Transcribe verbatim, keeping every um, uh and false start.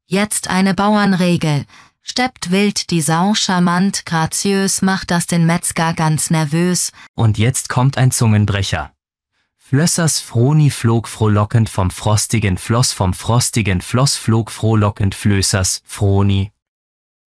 Jetzt eine Bauernregel. Steppt wild die Sau charmant, graziös, macht das den Metzger ganz nervös. Und jetzt kommt ein Zungenbrecher. Flössers Froni flog frohlockend vom frostigen Floss, vom frostigen Floss flog frohlockend Flößers Froni